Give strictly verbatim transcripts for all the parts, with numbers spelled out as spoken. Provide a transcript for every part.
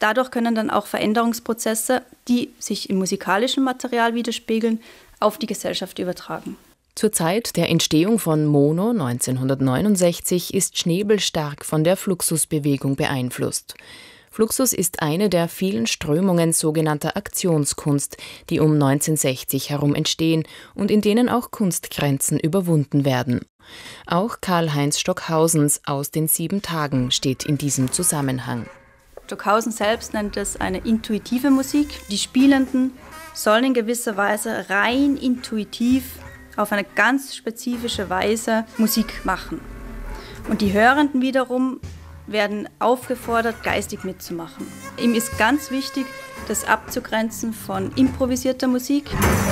dadurch können dann auch Veränderungsprozesse, die sich im musikalischen Material widerspiegeln, auf die Gesellschaft übertragen. Zur Zeit der Entstehung von Mono neunzehnhundertneunundsechzig ist Schnebel stark von der Fluxusbewegung beeinflusst. Fluxus ist eine der vielen Strömungen sogenannter Aktionskunst, die um neunzehnhundertsechzig herum entstehen und in denen auch Kunstgrenzen überwunden werden. Auch Karl-Heinz Stockhausens Aus den sieben Tagen steht in diesem Zusammenhang. Stockhausen selbst nennt es eine intuitive Musik. Die Spielenden sollen in gewisser Weise rein intuitiv auf eine ganz spezifische Weise Musik machen. Und die Hörenden wiederum werden aufgefordert, geistig mitzumachen. Ihm ist ganz wichtig, das abzugrenzen von improvisierter Musik.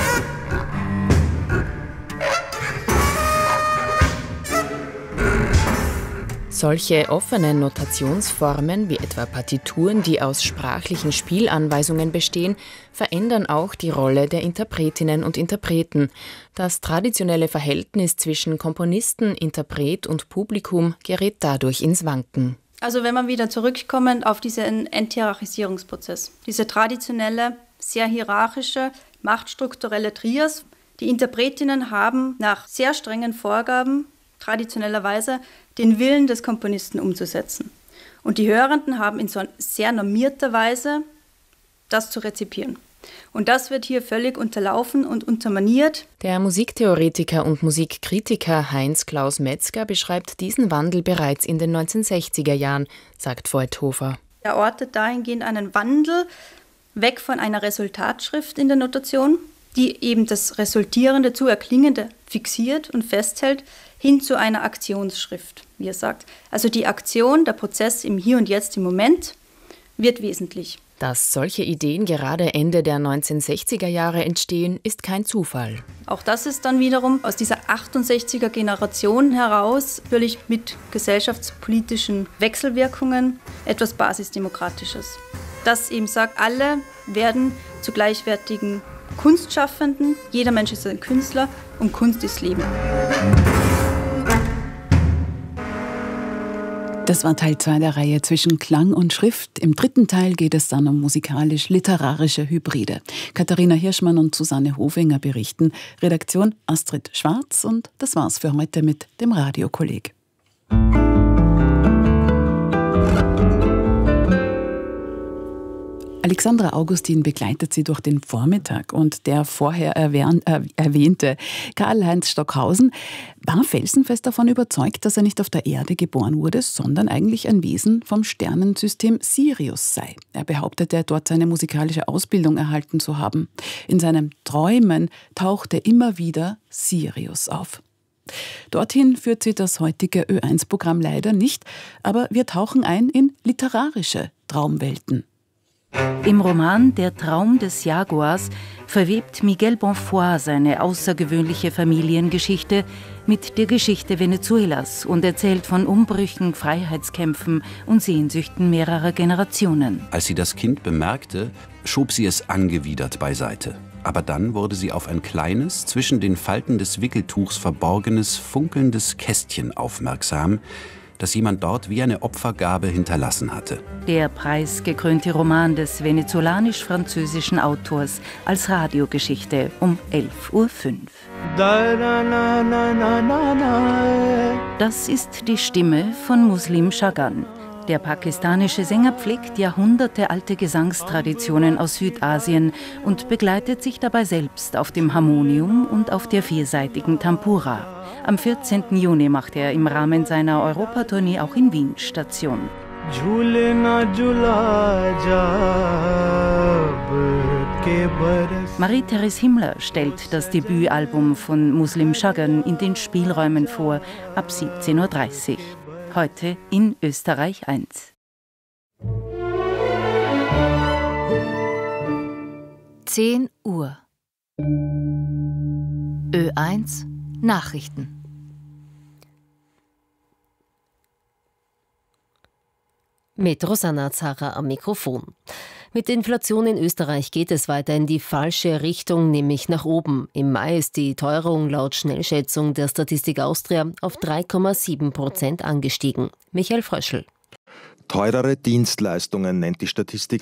Solche offenen Notationsformen, wie etwa Partituren, die aus sprachlichen Spielanweisungen bestehen, verändern auch die Rolle der Interpretinnen und Interpreten. Das traditionelle Verhältnis zwischen Komponisten, Interpret und Publikum gerät dadurch ins Wanken. Also wenn man wieder zurückkommt auf diesen Enthierarchisierungsprozess, diese traditionelle, sehr hierarchische, machtstrukturelle Trias. Die Interpretinnen haben nach sehr strengen Vorgaben traditionellerweise den Willen des Komponisten umzusetzen. Und die Hörenden haben in so sehr normierter Weise das zu rezipieren. Und das wird hier völlig unterlaufen und untermaniert. Der Musiktheoretiker und Musikkritiker Heinz-Klaus Metzger beschreibt diesen Wandel bereits in den neunzehnhundertsechziger Jahren, sagt Voigthofer. Er ortet dahingehend einen Wandel weg von einer Resultatschrift in der Notation, die eben das Resultierende zu Erklingende fixiert und festhält, hin zu einer Aktionsschrift, wie er sagt. Also die Aktion, der Prozess im Hier und Jetzt, im Moment, wird wesentlich. Dass solche Ideen gerade Ende der neunzehnhundertsechziger Jahre entstehen, ist kein Zufall. Auch das ist dann wiederum aus dieser achtundsechziger Generation heraus, natürlich mit gesellschaftspolitischen Wechselwirkungen, etwas Basisdemokratisches. Das eben sagt, alle werden zu gleichwertigen Kunstschaffenden, jeder Mensch ist ein Künstler und Kunst ist Leben. Das war Teil zwei der Reihe Zwischen Klang und Schrift. Im dritten Teil geht es dann um musikalisch-literarische Hybride. Katharina Hirschmann und Susanne Hofinger berichten. Redaktion Astrid Schwarz. Und das war's für heute mit dem Radiokolleg. Alexandra Augustin begleitet sie durch den Vormittag und der vorher erwähnte Karl-Heinz Stockhausen war felsenfest davon überzeugt, dass er nicht auf der Erde geboren wurde, sondern eigentlich ein Wesen vom Sternensystem Sirius sei. Er behauptete, dort seine musikalische Ausbildung erhalten zu haben. In seinen Träumen tauchte immer wieder Sirius auf. Dorthin führt sie das heutige Ö eins Programm leider nicht, aber wir tauchen ein in literarische Traumwelten. Im Roman Der Traum des Jaguars verwebt Miguel Bonfoy seine außergewöhnliche Familiengeschichte mit der Geschichte Venezuelas und erzählt von Umbrüchen, Freiheitskämpfen und Sehnsüchten mehrerer Generationen. Als sie das Kind bemerkte, schob sie es angewidert beiseite. Aber dann wurde sie auf ein kleines, zwischen den Falten des Wickeltuchs verborgenes, funkelndes Kästchen aufmerksam, das jemand dort wie eine Opfergabe hinterlassen hatte. Der preisgekrönte Roman des venezolanisch-französischen Autors als Radiogeschichte um elf Uhr fünf. Das ist die Stimme von Muslim Chagall. Der pakistanische Sänger pflegt jahrhundertealte Gesangstraditionen aus Südasien und begleitet sich dabei selbst auf dem Harmonium und auf der vierseitigen Tampura. Am vierzehnten Juni macht er im Rahmen seiner Europatournee auch in Wien Station. Marie-Therese Himmler stellt das Debütalbum von Muslim Chagall in den Spielräumen vor, ab siebzehn Uhr dreißig. Heute in Österreich eins. zehn Uhr. Ö eins Nachrichten. Mit Rosanna Zara am Mikrofon. Mit der Inflation in Österreich geht es weiter in die falsche Richtung, nämlich nach oben. Im Mai ist die Teuerung laut Schnellschätzung der Statistik Austria auf drei Komma sieben Prozent angestiegen. Michael Fröschl. Teurere Dienstleistungen nennt die Statistik